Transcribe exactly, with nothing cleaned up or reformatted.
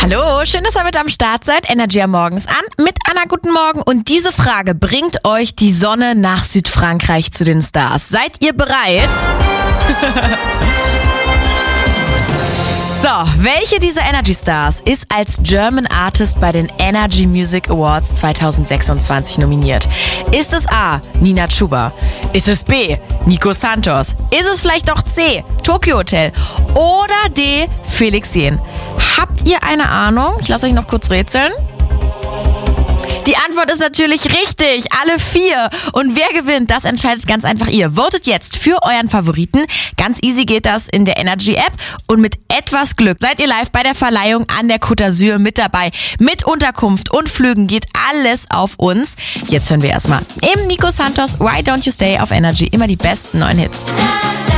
Hallo, schön, dass ihr mit am Start seid. Energy am Morgens an mit Anna, guten Morgen. Und diese Frage bringt euch die Sonne nach Südfrankreich zu den Stars. Seid ihr bereit? So, welche dieser Energy Stars ist als German Artist bei den Energy Music Awards zwanzig sechsundzwanzig nominiert? Ist es A. Nina Chuba? Ist es B. Nico Santos? Ist es vielleicht doch C. Tokyo Hotel? Oder D. Felix Jähn? Habt ihr eine Ahnung? Ich lasse euch noch kurz rätseln. Die Antwort ist natürlich richtig, alle vier. Und wer gewinnt, das entscheidet ganz einfach ihr. Votet jetzt für euren Favoriten. Ganz easy geht das in der Energy-App. Und mit etwas Glück seid ihr live bei der Verleihung an der Côte d'Azur mit dabei. Mit Unterkunft und Flügen geht alles auf uns. Jetzt hören wir erstmal im Nico Santos Why Don't You Stay auf Energy immer die besten neuen Hits.